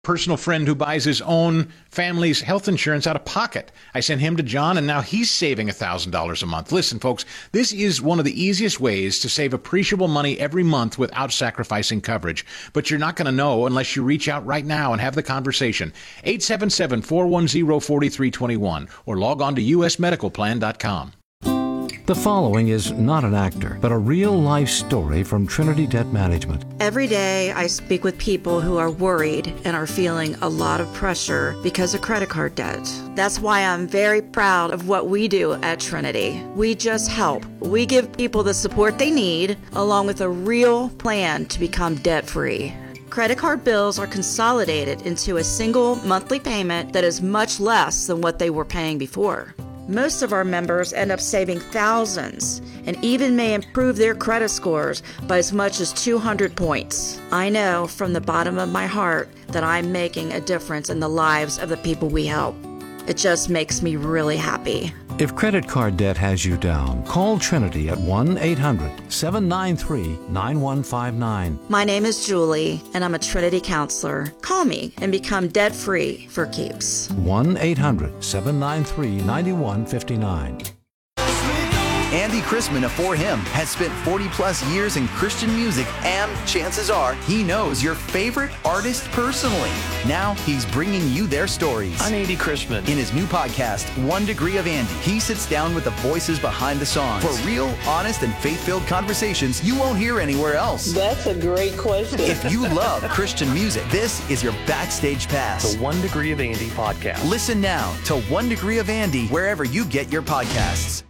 Personal friend who buys his own family's health insurance out of pocket. I sent him to John, and now he's saving $1,000 a month. Listen, folks, this is one of the easiest ways to save appreciable money every month without sacrificing coverage. But you're not going to know unless you reach out right now and have the conversation. 877-410-4321 or log on to usmedicalplan.com. The following is not an actor, but a real-life story from Trinity Debt Management. Every day I speak with people who are worried and are feeling a lot of pressure because of credit card debt. That's why I'm very proud of what we do at Trinity. We just help. We give people the support they need, along with a real plan to become debt-free. Credit card bills are consolidated into a single monthly payment that is much less than what they were paying before. Most of our members end up saving thousands and even may improve their credit scores by as much as 200 points. I know from the bottom of my heart that I'm making a difference in the lives of the people we help. It just makes me really happy. If credit card debt has you down, call Trinity at 1-800-793-9159. My name is Julie, and I'm a Trinity counselor. Call me and become debt-free for keeps. 1-800-793-9159. Andy Chrisman of For Him has spent 40-plus years in Christian music, and chances are he knows your favorite artist personally. Now he's bringing you their stories. I'm Andy Chrisman. In his new podcast, 1 Degree of Andy, he sits down with the voices behind the songs for real, honest, and faith-filled conversations you won't hear anywhere else. That's a great question. If you love Christian music, this is your backstage pass. The 1 Degree of Andy podcast. Listen now to 1 Degree of Andy wherever you get your podcasts.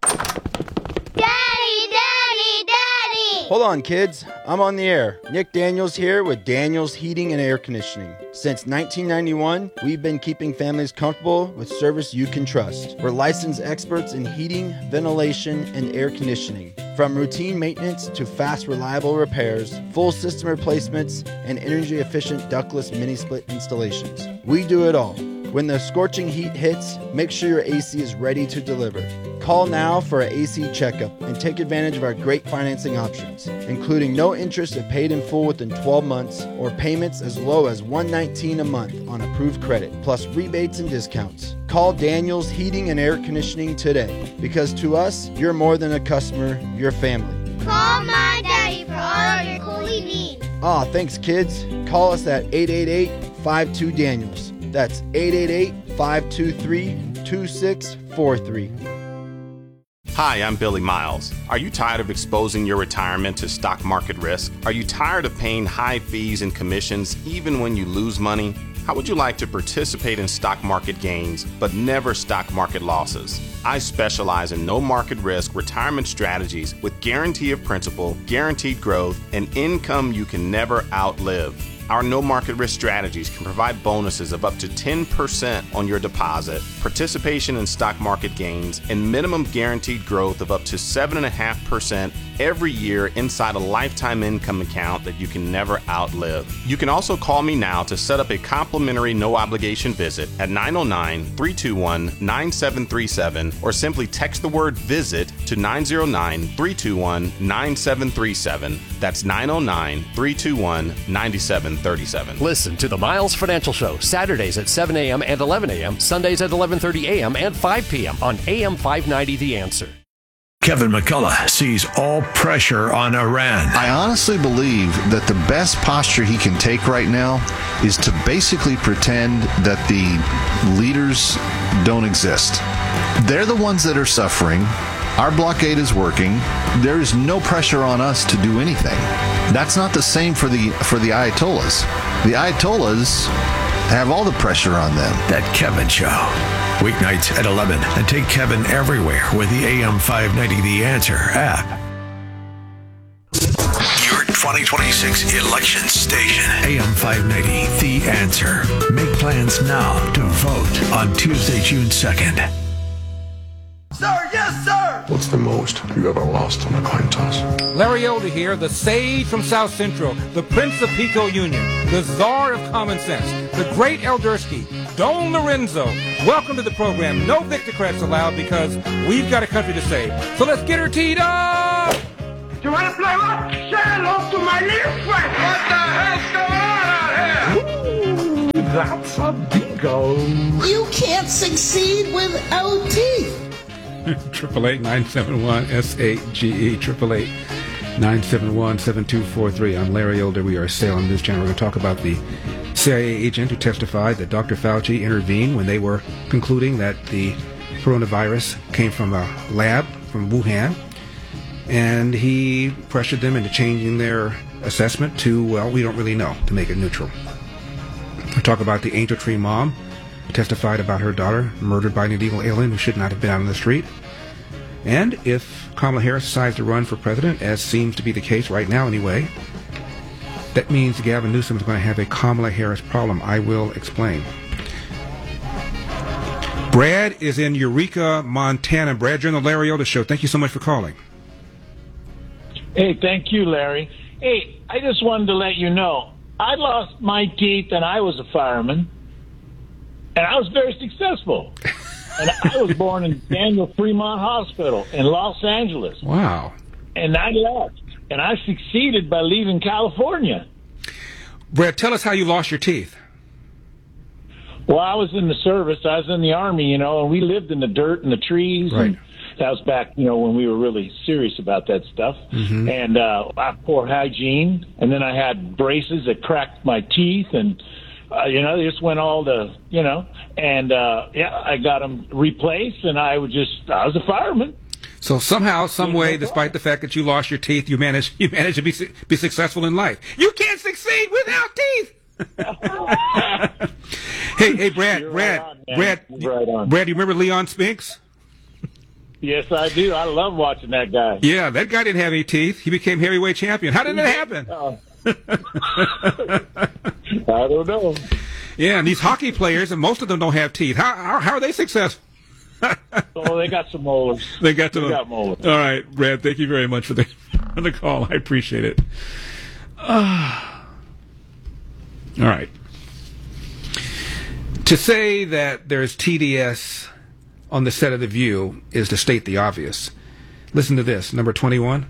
Hold on, kids. I'm on the air. Nick Daniels here with Daniels Heating and Air Conditioning. Since 1991, we've been keeping families comfortable with service you can trust. We're licensed experts in heating, ventilation, and air conditioning. From routine maintenance to fast, reliable repairs, full system replacements, and energy-efficient ductless mini-split installations. We do it all. When the scorching heat hits, make sure your AC is ready to deliver. Call now for an AC checkup and take advantage of our great financing options, including no interest if paid in full within 12 months or payments as low as $119 a month on approved credit, plus rebates and discounts. Call Daniels Heating and Air Conditioning today, because to us, you're more than a customer, you're family. Call my daddy for all your cooling needs. Thanks, kids. Call us at 888-52-DANIELS. That's 888-523-2643. Hi, I'm Billy Miles. Are you tired of exposing your retirement to stock market risk? Are you tired of paying high fees and commissions even when you lose money? How would you like to participate in stock market gains but never stock market losses? I specialize in no market risk retirement strategies with guarantee of principal, guaranteed growth, and income you can never outlive. Our no market risk strategies can provide bonuses of up to 10% on your deposit, participation in stock market gains, and minimum guaranteed growth of up to 7.5% every year inside a lifetime income account that you can never outlive. You can also call me now to set up a complimentary no obligation visit at 909-321-9737 or simply text the word visit to 909-321-9737. That's 909-321-9737. Listen to the Miles Financial Show Saturdays at 7 a.m. and 11 a.m., Sundays at 11:30 a.m. and 5 p.m. on AM 590 The Answer. Kevin McCullough sees all pressure on Iran. I honestly believe that the best posture he can take right now is to basically pretend that the leaders don't exist. They're the ones that are suffering. Our blockade is working. There is no pressure on us to do anything. That's not the same for the Ayatollahs. The Ayatollahs have all the pressure on them. That Kevin Show. Weeknights at 11. And take Kevin everywhere with the AM 590 The Answer app. Your 2026 election station. AM 590 The Answer. Make plans now to vote on Tuesday, June 2nd. Sir, yes, sir! What's the most you ever lost on a coin toss? Larry Elder here, the sage from South Central, the Prince of Pico Union, the czar of common sense, the great Eldersky, Don Lorenzo. Welcome to the program. No Victocrats allowed because we've got a country to save. So let's get her teed up! You want to play what? Say hello to my little friend! What the hell's going on out here? That's a bingo. You can't succeed without teeth. 888-971-SAGE, 888-971-7243. I'm Larry Elder. We are Salem News Channel. We're going to talk about the CIA agent who testified that Dr. Fauci intervened when they were concluding that the coronavirus came from a lab from Wuhan, and he pressured them into changing their assessment to, well, we don't really know, to make it neutral. We'll talk about the Angel Tree mom who testified about her daughter murdered by an illegal alien who should not have been out on the street. And if Kamala Harris decides to run for president, as seems to be the case right now anyway, that means Gavin Newsom is going to have a Kamala Harris problem. I will explain. Brad is in Eureka, Montana. Brad, you're on the Larry Elder Show. Thank you so much for calling. Hey, thank you, Larry. Hey, I just wanted to let you know, I lost my teeth and I was a fireman, and I was very successful. And I was born in Daniel Fremont Hospital in Los Angeles. Wow. And I left, and I succeeded by leaving California. Brad, tell us how you lost your teeth. Well, I was in the service. I was in the Army, and we lived in the dirt and the trees. Right. And that was back, when we were really serious about that stuff. Mm-hmm. And I had poor hygiene, and then I had braces that cracked my teeth, and they just went all to, and I got them replaced, and I was a fireman. So somehow, some way, despite the fact that you lost your teeth, you managed to be successful in life. You can't succeed without teeth. Hey, Brad, Brad, do you remember Leon Spinks? Yes, I do. I love watching that guy. Yeah, that guy didn't have any teeth. He became heavyweight champion. How did that happen? I don't know. Yeah, and these hockey players, and most of them don't have teeth. How are they successful? Oh, they got some molars. They got molars. All right, Brad, thank you very much for the call. I appreciate it. All right. To say that there's TDS on the set of The View is to state the obvious. Listen to this, number 21.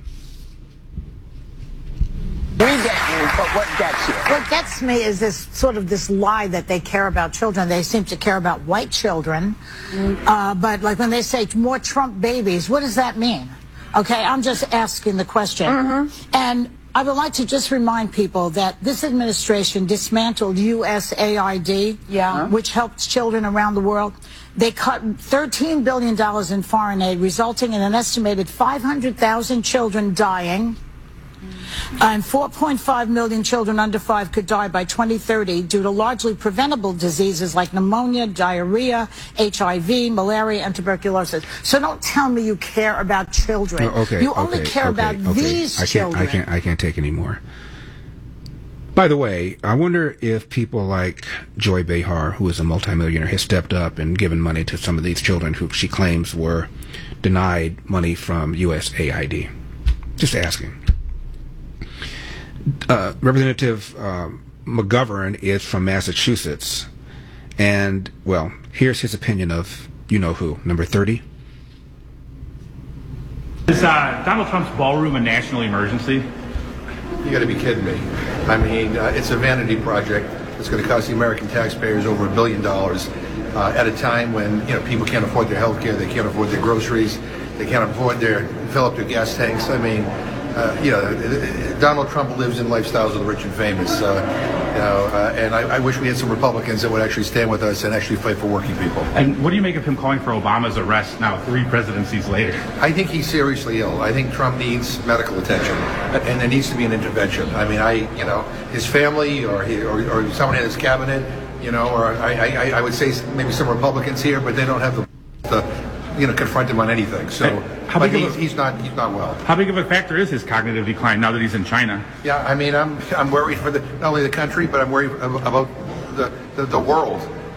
We get you, but what gets you? What gets me is this lie that they care about children. They seem to care about white children. But like when they say more Trump babies, what does that mean? Okay, I'm just asking the question. And I would like to just remind people that this administration dismantled USAID, which helps children around the world. They cut $13 billion in foreign aid, resulting in an estimated 500,000 children dying. And 4.5 million children under 5 could die by 2030 due to largely preventable diseases like pneumonia, diarrhea, HIV, malaria, and tuberculosis. So don't tell me you care about children. You only care about these children. I can't take any more. By the way, I wonder if people like Joy Behar, who is a multimillionaire, has stepped up and given money to some of these children who she claims were denied money from USAID. Just asking. Representative McGovern is from Massachusetts, and, well, here's his opinion of you-know-who, number 30. Is Donald Trump's ballroom a national emergency? You got to be kidding me. I mean, it's a vanity project. It's going to cost the American taxpayers over $1 billion at a time when people can't afford their health care, they can't afford their groceries, they can't afford fill up their gas tanks. I mean, Donald Trump lives in lifestyles of the rich and famous, and I wish we had some Republicans that would actually stand with us and actually fight for working people. And what do you make of him calling for Obama's arrest now, 3 presidencies later? I think he's seriously ill. I think Trump needs medical attention, and there needs to be an intervention. I mean, his family or someone in his cabinet, or I would say maybe some Republicans here, but they don't have the confront him on anything. So, he's not well. How big of a factor is his cognitive decline now that he's in China? Yeah, I mean, I'm worried for not only the country, but I'm worried about the world.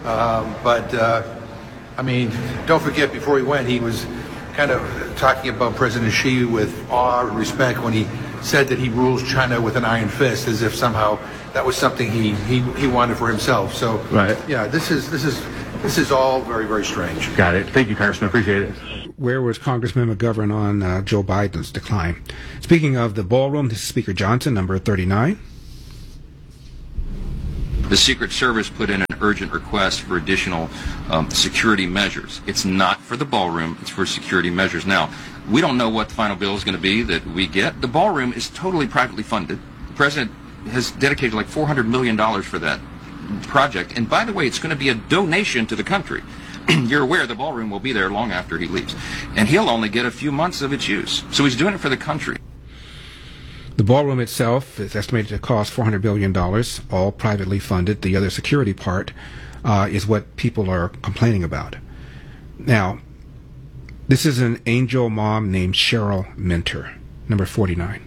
I mean, don't forget, before he went, he was kind of talking about President Xi with awe and respect when he said that he rules China with an iron fist, as if somehow that was something he wanted for himself. So, right. Yeah, this is all very, very strange. Got it. Thank you, Congressman. Appreciate it. Where was Congressman McGovern on Joe Biden's decline? Speaking of the ballroom, this is Speaker Johnson, number 39. The Secret Service put in an urgent request for additional security measures. It's not for the ballroom, it's for security measures. Now, we don't know what the final bill is going to be that we get. The ballroom is totally privately funded. The President has dedicated like $400 million for that project. And by the way, it's going to be a donation to the country. You're aware the ballroom will be there long after he leaves. And he'll only get a few months of its use. So he's doing it for the country. The ballroom itself is estimated to cost $400 billion, all privately funded. The other security part is what people are complaining about. Now, this is an angel mom named Cheryl Minter, number 49.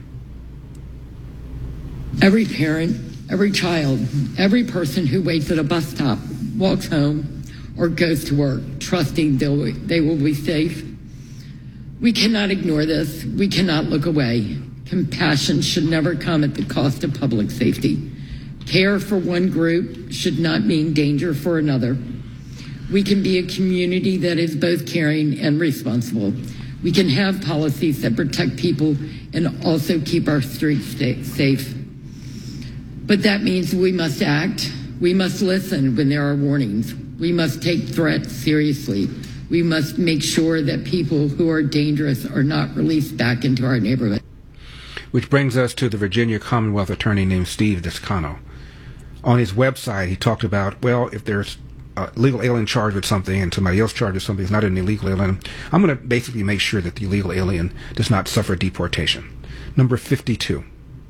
Every parent, every child, every person who waits at a bus stop, walks home, or goes to work, trusting they will be safe. We cannot ignore this. We cannot look away. Compassion should never come at the cost of public safety. Care for one group should not mean danger for another. We can be a community that is both caring and responsible. We can have policies that protect people and also keep our streets safe. But that means we must act. We must listen when there are warnings. We must take threats seriously. We must make sure that people who are dangerous are not released back into our neighborhood. Which brings us to the Virginia Commonwealth attorney named Steve Descano. On his website, he talked about, well, if there's a legal alien charged with something and somebody else charged with something, it's not an illegal alien, I'm going to basically make sure that the illegal alien does not suffer deportation. Number 52.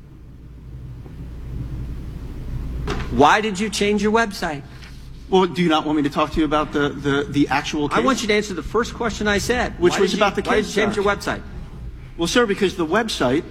Why did you change your website? Well, do you not want me to talk to you about the actual case? I want you to answer the first question I said. Which was about the case. Why did you change your website? Well, sir, because the website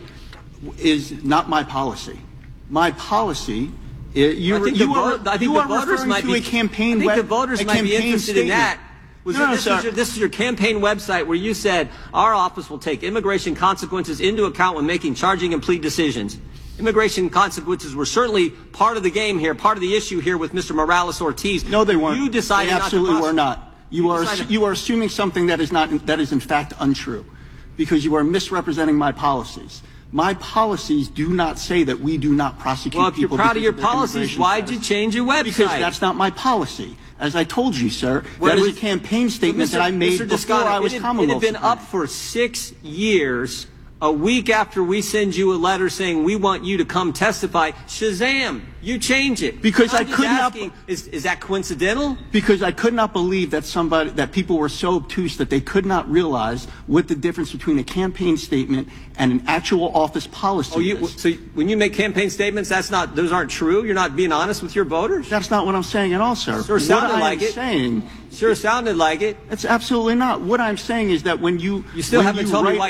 is not my policy. My policy, you are referring to a campaign. I think the voters might be interested in that. This is your campaign website where you said our office will take immigration consequences into account when making charging and plea decisions. Immigration consequences were certainly part of the game here, part of the issue here with Mr. Morales-Ortiz. No, they weren't. You decided they absolutely not to were not. You are assuming something that is in fact untrue, because you are misrepresenting my policies. My policies do not say that we do not prosecute people. Well, if you're proud of your policies, why did you change your website? Because that's not my policy. As I told you, sir, that is a campaign statement that I made before I was Commonwealth. It had been up for 6 years. A week after we send you a letter saying we want you to come testify, shazam, you change it. Because I could not. Is that coincidental? Because I could not believe that people were so obtuse that they could not realize what the difference between a campaign statement and an actual office policy is. So when you make campaign statements, those aren't true? You're not being honest with your voters? That's not what I'm saying at all, sir. Sure sounded like it. Sure sounded like it. It's absolutely not. What I'm saying is that when you still haven't told me why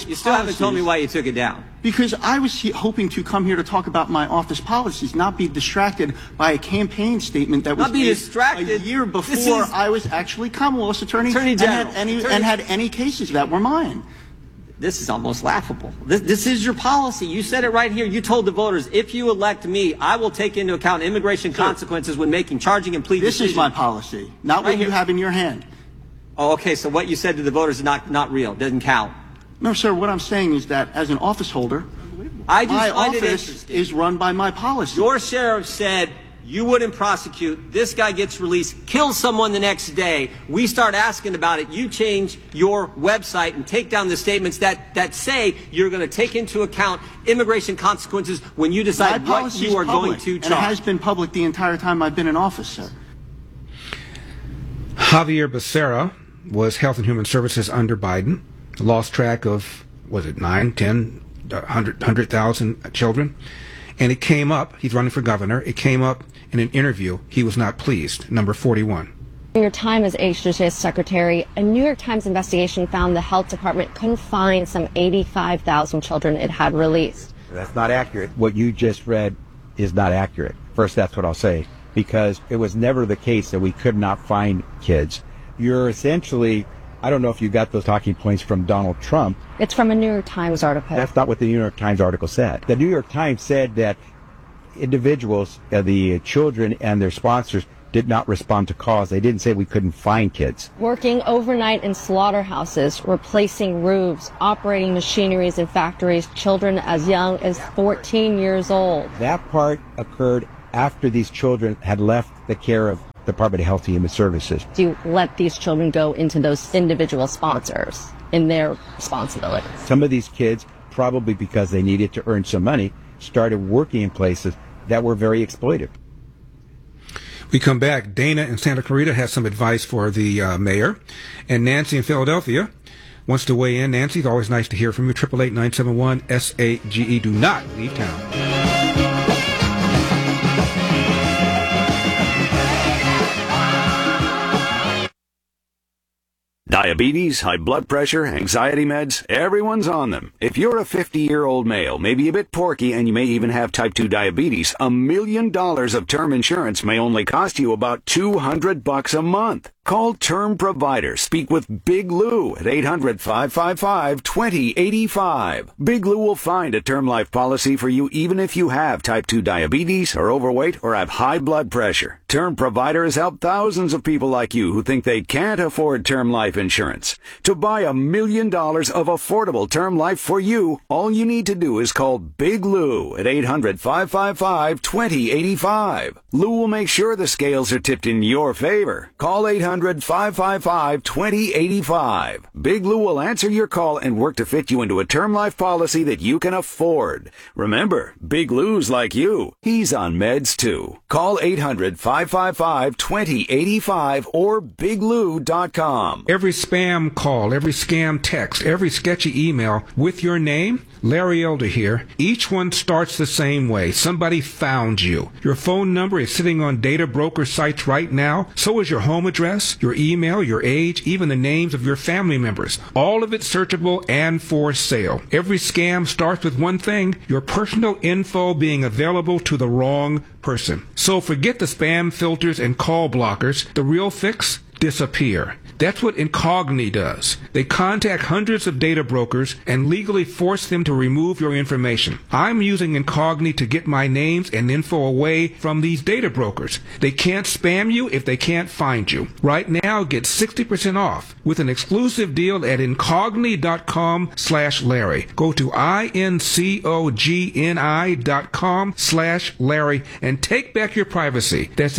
you took it down. Because I was hoping to come here to talk about my office policies, not be distracted by a campaign statement that was a year before I was actually Commonwealth's attorney General. And had any cases that were mine. This is almost laughable. This is your policy. You said it right here. You told the voters, if you elect me, I will take into account immigration consequences when making charging and plea decisions. This is my policy, not what you have in your hand. Oh, okay, so what you said to the voters is not real, doesn't count. No, sir, what I'm saying is that as an office holder, my office is run by my policy. Your sheriff said you wouldn't prosecute. This guy gets released, kills someone the next day. We start asking about it. You change your website and take down the statements that say you're going to take into account immigration consequences when you decide what you are going to charge. And it has been public the entire time I've been in office, sir. Javier Becerra was Health and Human Services under Biden. Lost track of, 9, 10, 100,000 children. And it came up, he's running for governor, it came up in an interview. He was not pleased. Number 41. In your time as HHS Secretary, a New York Times investigation found the health department couldn't find some 85,000 children it had released. That's not accurate. What you just read is not accurate. First, that's what I'll say. Because it was never the case that we could not find kids. You're essentially, I don't know if you got those talking points from Donald Trump. It's from a New York Times article. That's not what the New York Times article said. The New York Times said that individuals, the children and their sponsors, did not respond to calls. They didn't say we couldn't find kids. Working overnight in slaughterhouses, replacing roofs, operating machineries in factories, children as young as 14 years old. That part occurred after these children had left the care of the Department of Health and Human Services. Do you let these children go into those individual sponsors in their responsibility? Some of these kids, probably because they needed to earn some money, started working in places that were very exploitive. We come back. Dana in Santa Clarita has some advice for the mayor. And Nancy in Philadelphia wants to weigh in. Nancy, it's always nice to hear from you. 888-971-SAGE. Do not leave town. Diabetes, high blood pressure, anxiety meds, everyone's on them. If you're a 50-year-old male, maybe a bit porky, and you may even have type 2 diabetes, $1 million of term insurance may only cost you about $200 a month. Call Term Provider. Speak with Big Lou at 800-555-2085. Big Lou will find a term life policy for you even if you have type 2 diabetes, are overweight, or have high blood pressure. Term Provider has helped thousands of people like you who think they can't afford term life insurance. To buy $1 million of affordable term life for you, all you need to do is call Big Lou at 800-555-2085. Lou will make sure the scales are tipped in your favor. Call 800-555-2085. Big Lou will answer your call and work to fit you into a term life policy that you can afford. Remember, Big Lou's like you. He's on meds too. Call 800-555-2085 or biglou.com. Every spam call, every scam text, every sketchy email with your name, Larry Elder here, each one starts the same way. Somebody found you. Your phone number is sitting on data broker sites right now. So is your home address, your email, your age, even the names of your family members. All of it searchable and for sale. Every scam starts with one thing, your personal info being available to the wrong person. So forget the spam filters and call blockers. The real fix? Disappear. That's what Incogni does. They contact hundreds of data brokers and legally force them to remove your information. I'm using Incogni to get my names and info away from these data brokers. They can't spam you if they can't find you. Right now, get 60% off with an exclusive deal at Incogni.com/Larry. Go to INCOGNI.com/Larry and take back your privacy. That's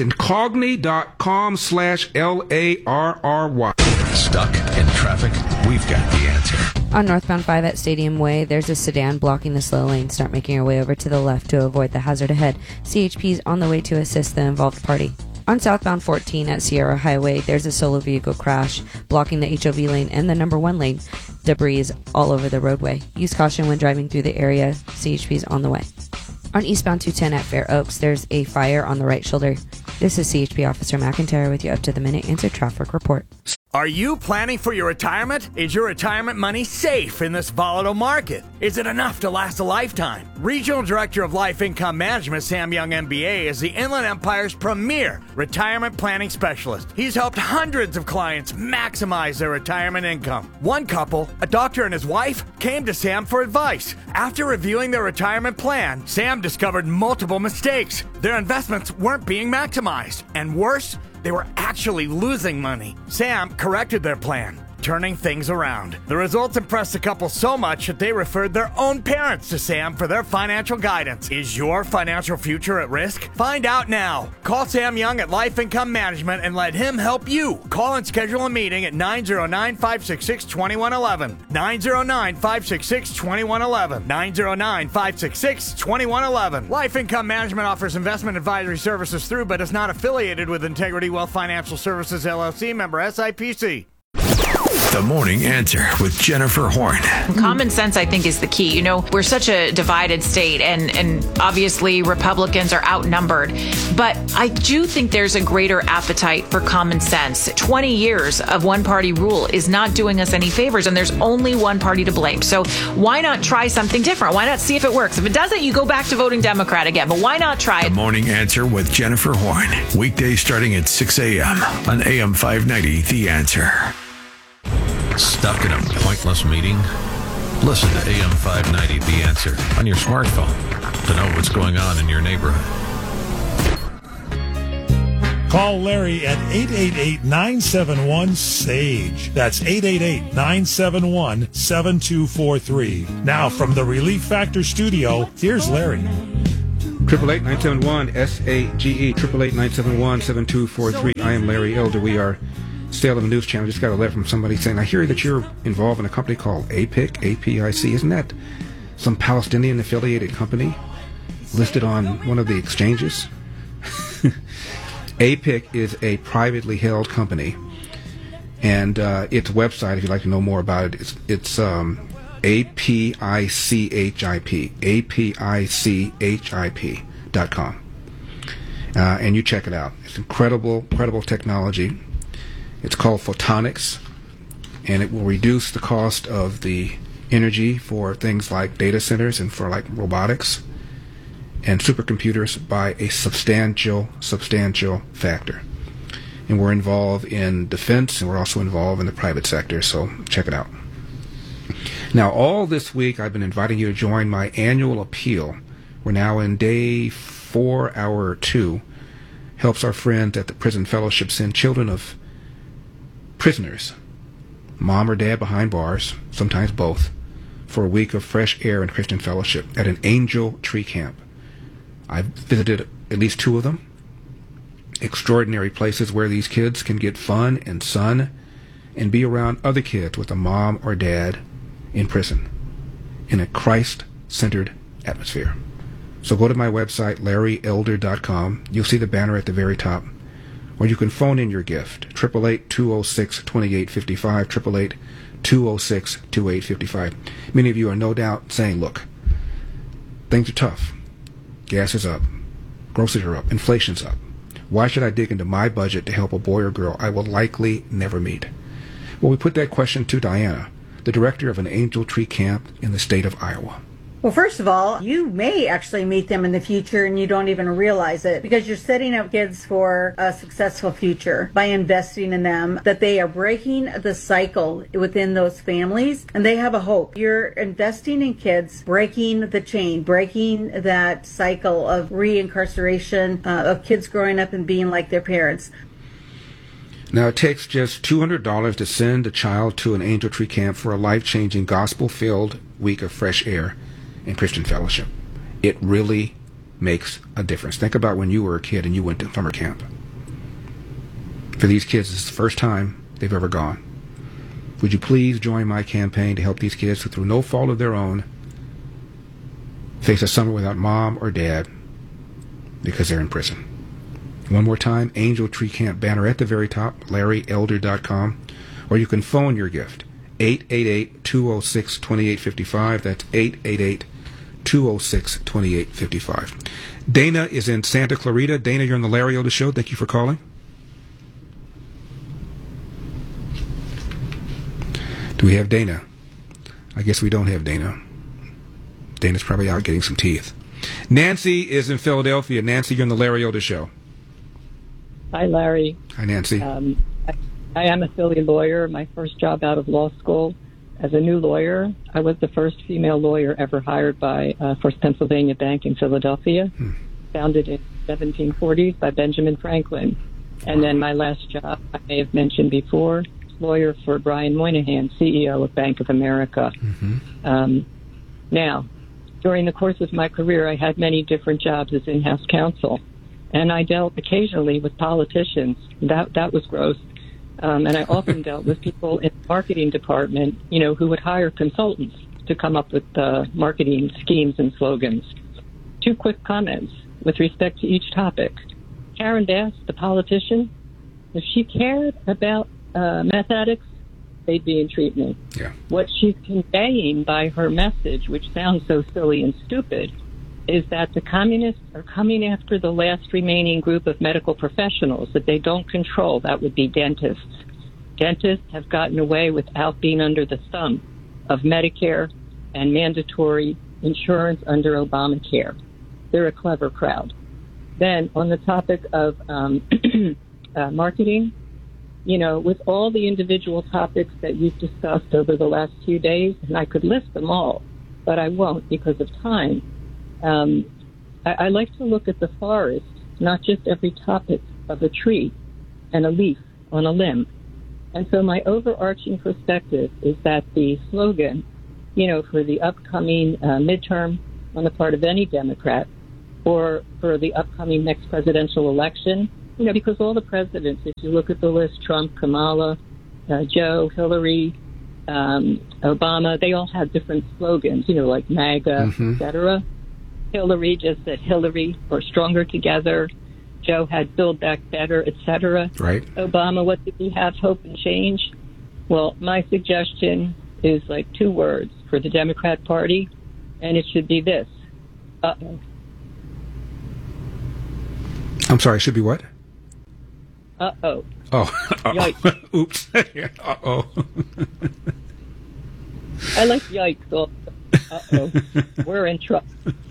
Incogni.com/LARRY. Stuck in traffic? We've got the answer. On northbound 5 at Stadium Way, there's a sedan blocking the slow lane. Start making your way over to the left to avoid the hazard ahead. CHP's on the way to assist the involved party. On southbound 14 at Sierra Highway, there's a solo vehicle crash blocking the HOV lane and the number 1 lane. Debris is all over the roadway. Use caution when driving through the area. CHP's on the way. On eastbound 210 at Fair Oaks, there's a fire on the right shoulder. This is CHP Officer McIntyre with your up-to-the-minute answer traffic report. Are you planning for your retirement? Is your retirement money safe in this volatile market? Is it enough to last a lifetime? Regional Director of Life Income Management, Sam Young MBA, is the Inland Empire's premier retirement planning specialist. He's helped hundreds of clients maximize their retirement income. One couple, a doctor and his wife, came to Sam for advice. After reviewing their retirement plan, Sam discovered multiple mistakes. Their investments weren't being maximized. And worse, they were actually losing money. Sam corrected their plan, turning things around. The results impressed the couple so much that they referred their own parents to Sam for their financial guidance. Is your financial future at risk? Find out now. Call Sam Young at Life Income Management and let him help you. Call and schedule a meeting at 909-566-2111. 909-566-2111. 909-566-2111. Life Income Management offers investment advisory services through but is not affiliated with Integrity Wealth Financial Services, LLC, member SIPC. The Morning Answer with Jennifer Horn. Common sense, I think, is the key. You know, we're such a divided state, and obviously Republicans are outnumbered. But I do think there's a greater appetite for common sense. 20 years of one-party rule is not doing us any favors, and there's only one party to blame. So why not try something different? Why not see if it works? If it doesn't, you go back to voting Democrat again. But why not try it? The Morning Answer with Jennifer Horn. Weekdays starting at 6 a.m. on AM 590, The Answer. Stuck in a pointless meeting? Listen to AM 590 The Answer on your smartphone to know what's going on in your neighborhood. Call Larry at 888-971-SAGE. That's 888-971-7243. Now from the Relief Factor studio, here's Larry. 888-971-SAGE, 888-971-7243. I am Larry Elder. We are Salem News Channel. Just got a letter from somebody saying, I hear that you're involved in a company called APIC, APIC. Isn't that some Palestinian affiliated company listed on one of the exchanges? APIC is a privately held company, and its website, if you'd like to know more about it, it's APICHIP, APICHIP.com. And you check it out. It's incredible technology. It's called photonics, and it will reduce the cost of the energy for things like data centers and for like robotics and supercomputers by a substantial factor. And we're involved in defense, and we're also involved in the private sector, so check it out. Now, all this week, I've been inviting you to join my annual appeal. We're now in day 4, hour 2. Helps our friends at the Prison Fellowship send children of prisoners, mom or dad behind bars, sometimes both, for a week of fresh air and Christian fellowship at an Angel Tree Camp. I've visited at least 2 of them. Extraordinary places where these kids can get fun and sun and be around other kids with a mom or dad in prison in a Christ-centered atmosphere. So go to my website, LarryElder.com. You'll see the banner at the very top. Or you can phone in your gift, 888-206-2855, 888-206-2855. Many of you are no doubt saying, look, things are tough. Gas is up. Groceries are up. Inflation's up. Why should I dig into my budget to help a boy or girl I will likely never meet? Well, we put that question to Diana, the director of an Angel Tree Camp in the state of Iowa. Well, first of all, you may actually meet them in the future and you don't even realize it, because you're setting up kids for a successful future by investing in them, that they are breaking the cycle within those families and they have a hope. You're investing in kids, breaking the chain, breaking that cycle of reincarceration, of kids growing up and being like their parents. Now, it takes just $200 to send a child to an Angel Tree Camp for a life-changing, gospel-filled week of fresh air and Christian fellowship. It really makes a difference. Think about when you were a kid and you went to summer camp. For these kids, it's the first time they've ever gone. Would you please join my campaign to help these kids who, through no fault of their own, face a summer without mom or dad because they're in prison? One more time, Angel Tree Camp banner at the very top, LarryElder.com, or you can phone your gift, 888-206-2855. That's 888-206-2855. Dana is in Santa Clarita. Dana, you're on the Larry Elder Show. Thank you for calling. Do we have Dana? I guess we don't have Dana. Dana's probably out getting some teeth. Nancy is in Philadelphia. Nancy, you're on the Larry Elder Show. Hi, Larry. Hi, Nancy. I am a Philly lawyer. My first job out of law school as a new lawyer. I was the first female lawyer ever hired by First Pennsylvania Bank in Philadelphia, founded in 1740s by Benjamin Franklin. And then my last job, I may have mentioned before, lawyer for Brian Moynihan, CEO of Bank of America. Now, during the course of my career, I had many different jobs as in-house counsel. And I dealt occasionally with politicians. That was gross. And I often dealt with people in the marketing department, who would hire consultants to come up with marketing schemes and slogans. 2 quick comments with respect to each topic. Karen Bass, the politician, if she cared about meth addicts, they'd be in treatment. Yeah. What she's conveying by her message, which sounds so silly and stupid, is that the communists are coming after the last remaining group of medical professionals that they don't control. That would be dentists. Dentists have gotten away without being under the thumb of Medicare and mandatory insurance under Obamacare. They're a clever crowd. Then on the topic of marketing, with all the individual topics that you've discussed over the last few days, and I could list them all, but I won't because of time. I like to look at the forest, not just every topic of a tree and a leaf on a limb. And so my overarching perspective is that the slogan, for the upcoming midterm on the part of any Democrat for the upcoming next presidential election. You know, because all the presidents, if you look at the list, Trump, Kamala, Joe, Hillary, Obama, they all have different slogans, you know, like MAGA, etc. Hillary just said Hillary or Stronger Together. Joe had Build Back Better, etc. Right. Obama, what did he have? Hope and change. Well, my suggestion is like 2 words for the Democrat Party, and it should be this. Uh-oh. I'm sorry, it should be what? Uh-oh. Oh. Yikes. Oops. Uh-oh. I like yikes also. Uh-oh. We're in trouble.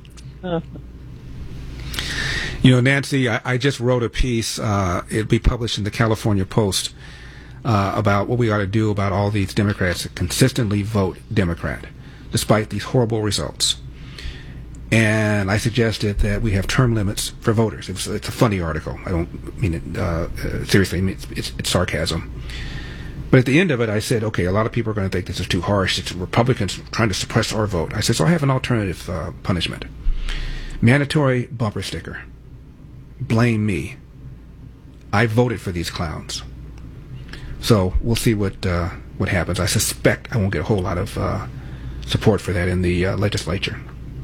You know, Nancy, I just wrote a piece. It'll be published in the California Post about what we ought to do about all these Democrats that consistently vote Democrat, despite these horrible results. And I suggested that we have term limits for voters. It's a funny article. I don't mean it seriously. I mean, it's sarcasm. But at the end of it, I said, okay, a lot of people are going to think this is too harsh. It's Republicans trying to suppress our vote. I said, so I have an alternative punishment. Mandatory bumper sticker. Blame me. I voted for these clowns. So we'll see what happens. I suspect I won't get a whole lot of support for that in the legislature.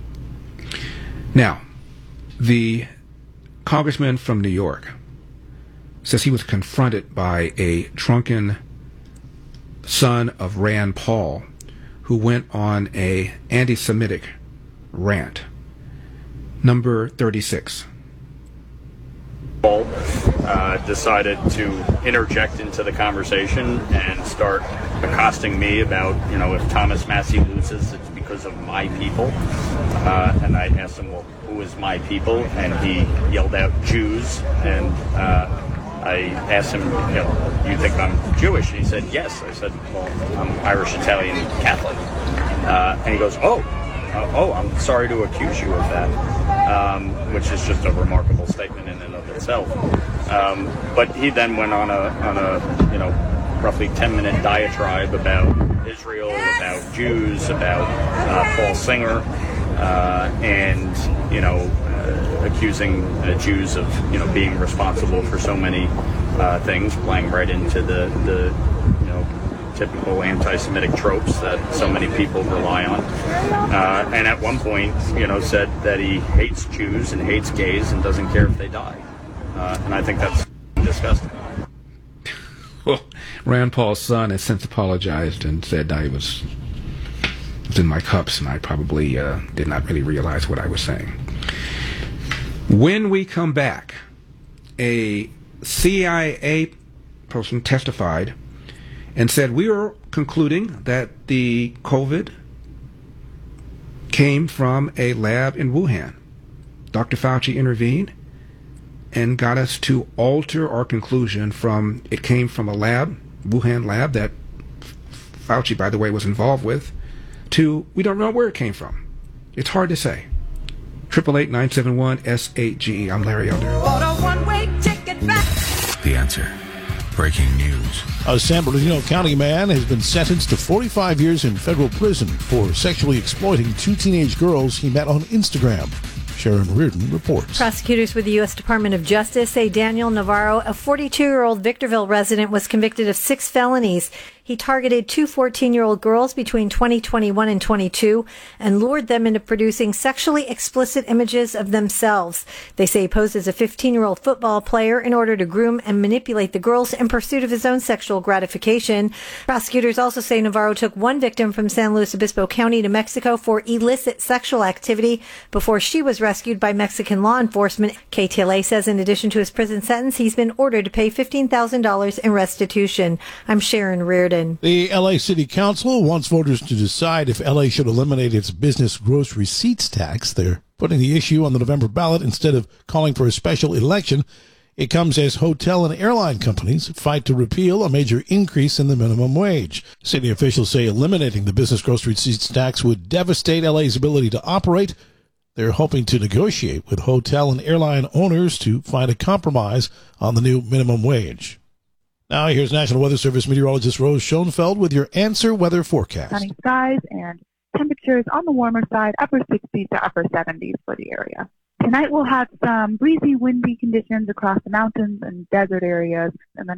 Now, the congressman from New York says he was confronted by a drunken son of Rand Paul who went on a anti-Semitic rant. Number 36. Paul decided to interject into the conversation and start accosting me about, you know, if Thomas Massie loses, it's because of my people. And I asked him, well, who is my people? And he yelled out Jews. And I asked him, you know, you think I'm Jewish? And he said, yes. I said, well, I'm Irish, Italian, Catholic. And he goes, I'm sorry to accuse you of that, which is just a remarkable statement in and of itself. But he then went on a you know, roughly 10-minute diatribe about Israel, about Jews, about Paul Singer, and, you know, accusing Jews of, you know, being responsible for so many things, playing right into the you know, typical anti-Semitic tropes that so many people rely on. And at one point, you know, said that he hates Jews and hates gays and doesn't care if they die. And I think that's disgusting. Well, Rand Paul's son has since apologized and said I was in my cups and I probably did not really realize what I was saying. When we come back, a CIA person testified and said we are concluding that the COVID came from a lab in Wuhan. Dr. Fauci intervened and got us to alter our conclusion from it came from a lab, Wuhan lab, that Fauci, by the way, was involved with, to we don't know where it came from. It's hard to say. 888-971-SAGE. I'm Larry Elder. The Answer. Breaking news. A San Bernardino County man has been sentenced to 45 years in federal prison for sexually exploiting 2 teenage girls he met on Instagram. Sharon Reardon reports. Prosecutors with the U.S. Department of Justice say Daniel Navarro, a 42-year-old Victorville resident, was convicted of 6 felonies. He targeted 2 14-year-old girls between 2021 and 22 and lured them into producing sexually explicit images of themselves. They say he posed as a 15-year-old football player in order to groom and manipulate the girls in pursuit of his own sexual gratification. Prosecutors also say Navarro took one victim from San Luis Obispo County to Mexico for illicit sexual activity before she was rescued by Mexican law enforcement. KTLA says in addition to his prison sentence, he's been ordered to pay $15,000 in restitution. I'm Sharon Reardon. The L.A. City Council wants voters to decide if L.A. should eliminate its business gross receipts tax. They're putting the issue on the November ballot instead of calling for a special election. It comes as hotel and airline companies fight to repeal a major increase in the minimum wage. City officials say eliminating the business gross receipts tax would devastate L.A.'s ability to operate. They're hoping to negotiate with hotel and airline owners to find a compromise on the new minimum wage. Now here's National Weather Service meteorologist Rose Schoenfeld with your Answer Weather forecast. Sunny skies and temperatures on the warmer side, upper 60s to upper 70s for the area. Tonight we'll have some breezy, windy conditions across the mountains and desert areas, and then